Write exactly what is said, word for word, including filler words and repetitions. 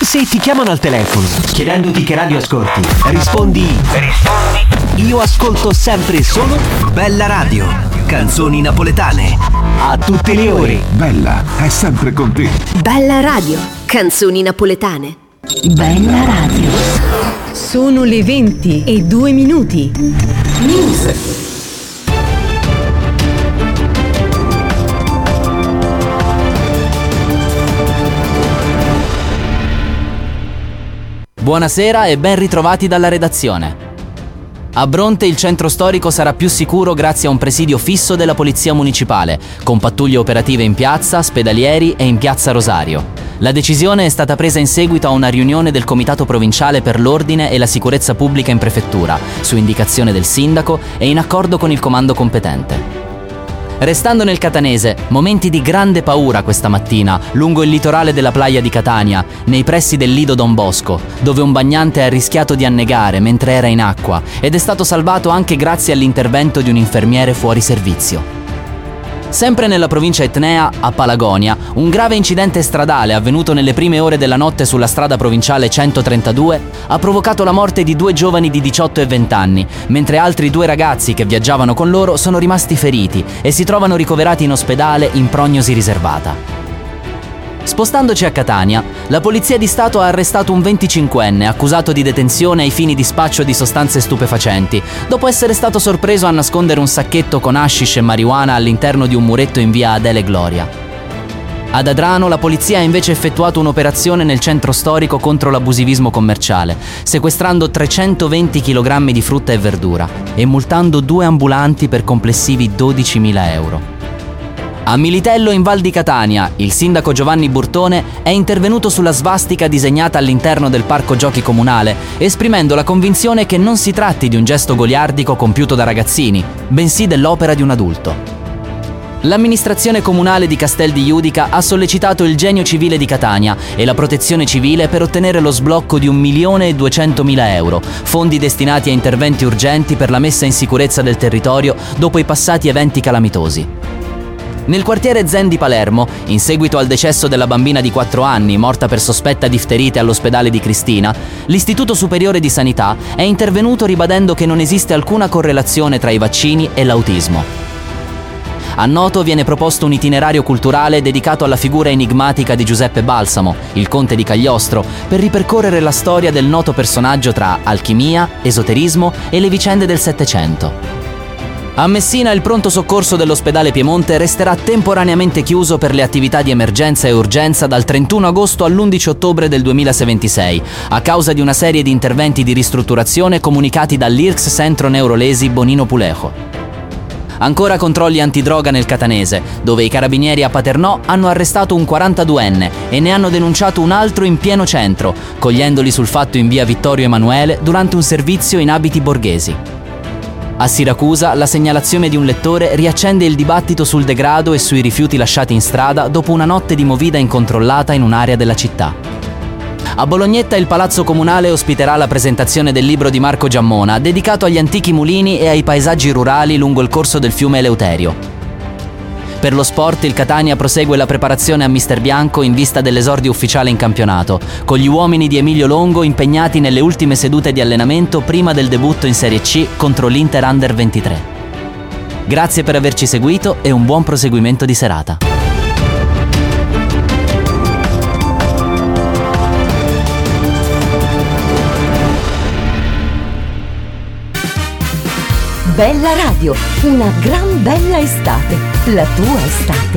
Se ti chiamano al telefono chiedendoti che radio ascolti, rispondi Rispondi Io ascolto sempre solo Bella Radio, canzoni napoletane, a tutte le ore. Bella è sempre con te. Bella Radio, canzoni napoletane. Bella Radio. Sono le venti e due minuti. News. Buonasera e ben ritrovati dalla redazione. A Bronte il centro storico sarà più sicuro grazie a un presidio fisso della Polizia Municipale, con pattuglie operative in piazza, spedalieri e in piazza Rosario. La decisione è stata presa in seguito a una riunione del Comitato Provinciale per l'Ordine e la Sicurezza Pubblica in Prefettura, su indicazione del sindaco e in accordo con il comando competente. Restando nel catanese, momenti di grande paura questa mattina, lungo il litorale della playa di Catania, nei pressi del lido Don Bosco, dove un bagnante ha rischiato di annegare mentre era in acqua ed è stato salvato anche grazie all'intervento di un infermiere fuori servizio. Sempre nella provincia etnea, a Palagonia, un grave incidente stradale avvenuto nelle prime ore della notte sulla strada provinciale centotrentadue ha provocato la morte di due giovani di diciotto e venti anni, mentre altri due ragazzi che viaggiavano con loro sono rimasti feriti e si trovano ricoverati in ospedale in prognosi riservata. Spostandoci a Catania, la Polizia di Stato ha arrestato un venticinquenne accusato di detenzione ai fini di spaccio di sostanze stupefacenti, dopo essere stato sorpreso a nascondere un sacchetto con hashish e marijuana all'interno di un muretto in via Adele Gloria. Ad Adrano la polizia ha invece effettuato un'operazione nel centro storico contro l'abusivismo commerciale, sequestrando trecentoventi chilogrammi di frutta e verdura e multando due ambulanti per complessivi dodicimila euro. A Militello in Val di Catania, il sindaco Giovanni Burtone è intervenuto sulla svastica disegnata all'interno del parco giochi comunale, esprimendo la convinzione che non si tratti di un gesto goliardico compiuto da ragazzini, bensì dell'opera di un adulto. L'amministrazione comunale di Castel di Judica ha sollecitato il Genio Civile di Catania e la Protezione Civile per ottenere lo sblocco di un milione e duecentomila euro, fondi destinati a interventi urgenti per la messa in sicurezza del territorio dopo i passati eventi calamitosi. Nel quartiere Zen di Palermo, in seguito al decesso della bambina di quattro anni morta per sospetta difterite all'ospedale di Cristina, l'Istituto Superiore di Sanità è intervenuto ribadendo che non esiste alcuna correlazione tra i vaccini e l'autismo. A Noto viene proposto un itinerario culturale dedicato alla figura enigmatica di Giuseppe Balsamo, il conte di Cagliostro, per ripercorrere la storia del noto personaggio tra alchimia, esoterismo e le vicende del Settecento. A Messina il pronto soccorso dell'ospedale Piemonte resterà temporaneamente chiuso per le attività di emergenza e urgenza dal trentuno agosto all'undici ottobre del duemilaventisei, a causa di una serie di interventi di ristrutturazione comunicati dall'I R C S Centro Neurolesi Bonino Pulejo. Ancora controlli antidroga nel catanese, dove i carabinieri a Paternò hanno arrestato un quarantaduenne e ne hanno denunciato un altro in pieno centro, cogliendoli sul fatto in via Vittorio Emanuele durante un servizio in abiti borghesi. A Siracusa la segnalazione di un lettore riaccende il dibattito sul degrado e sui rifiuti lasciati in strada dopo una notte di movida incontrollata in un'area della città. A Bolognetta il Palazzo Comunale ospiterà la presentazione del libro di Marco Giammona, dedicato agli antichi mulini e ai paesaggi rurali lungo il corso del fiume Eleuterio. Per lo sport il Catania prosegue la preparazione a Mister Bianco in vista dell'esordio ufficiale in campionato, con gli uomini di Emilio Longo impegnati nelle ultime sedute di allenamento prima del debutto in Serie C contro l'Inter Under ventitré. Grazie per averci seguito e un buon proseguimento di serata. Bella Radio, una gran bella estate, la tua estate.